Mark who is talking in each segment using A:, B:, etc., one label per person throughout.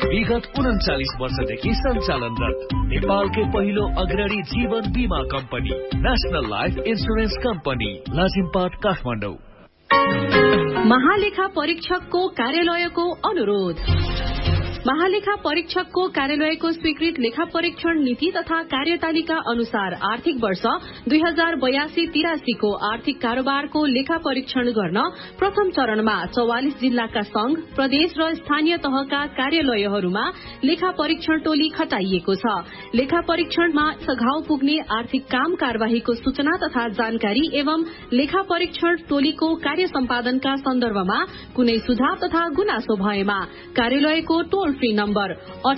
A: विगत 39 वर्षदेखि सञ्चालनरत नेपालकै पहिलो अग्रणी जीवन बीमा company national life insurance company Lazimpat Kathmandu.
B: महालेखा परीक्षकको कार्यालयको अनुरोध। महालेखा परीक्षकको कार्यालयको स्वीकृत लेखा परीक्षण नीति तथा कार्यतालिका अनुसार आर्थिक वर्ष 2082-83 को आर्थिक कारोबारको लेखा परीक्षण गर्न प्रथम चरणमा 44 जिल्लाका संघ, प्रदेश र स्थानीय तहका कार्यालयहरूमा लेखा परीक्षण टोली खटाइएको छ। लेखा परीक्षणमा सघाउ पुग्ने आर्थिक काम कारवाहीको सूचना तथा जानकारी एवं लेखा परीक्षण टोलीको कार्य सम्पादनका सन्दर्भमा कुनै सुझाव तथा गुनासो भएमा कार्यालयको टोल फ्री नम्बर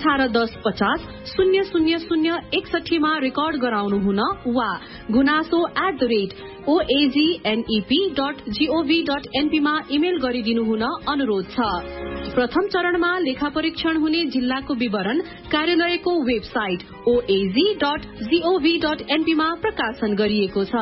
B: 1810500061 मा रेकर्ड गराउनु हुन वा gunaso@oagnep.gov.np मा इमेल गरिदिनु हुन अनुरोध छ। प्रथम चरणमा लेखा परीक्षण हुने जिल्लाको विवरण कार्यालयको वेबसाइट oaz.gov.np मा प्रकाशन गरिएको छ।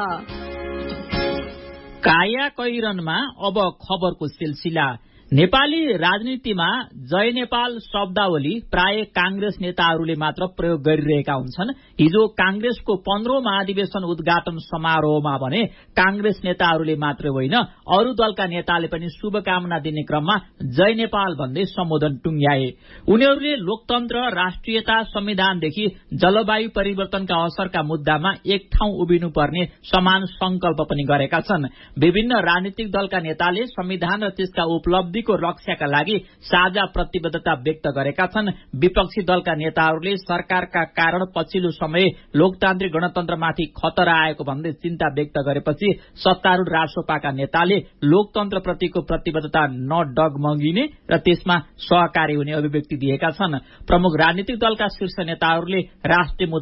C: कायाकैरनमा अब खबरको सिलसिला। नेपाली राजनीतिमा जय नेपाल शब्दावली प्राय कांग्रेस नेताहरूले मात्र प्रयोग गरिरहेका हुन्छन्। हिजो कांग्रेसको 15औं महाधिवेशन उद्घाटन समारोहमा भने कांग्रेस नेताहरूले मात्र होइन अरू दलका नेताले पनि शुभकामना दिने क्रममा जय नेपाल भन्दै सम्बोधन टुंग्याए। उनीहरूले लोकतन्त्र, राष्ट्रियता, संविधानदेखि जलवायु परिवर्तनका असरका मुद्दामा एक ठाउँ उभिनुपर्ने समान संकल्प पनि गरेका छन्। विभिन्न राजनीतिक दलका नेताले संविधान र त्यसका उपलब्धि को रक्षाका लागि साझा प्रतिबद्धता व्यक्त गरेका छन्। विपक्षी दलका नेताहरूले सरकारका कारण पछिल्लो समय लोकतान्त्रिक गणतन्त्रमाथि खतरा आएको भन्दै चिन्ता व्यक्त गरेपछि सत्तारूढ रासोपाका नेताले लोकतन्त्रप्रतिको प्रतिबद्धता नडगमगिने र त्यसमा सहकारी हुने अभिव्यक्ति दिएका छन्। प्रमुख राजनीतिक दलका शीर्ष नेताहरूले राष्ट्रिय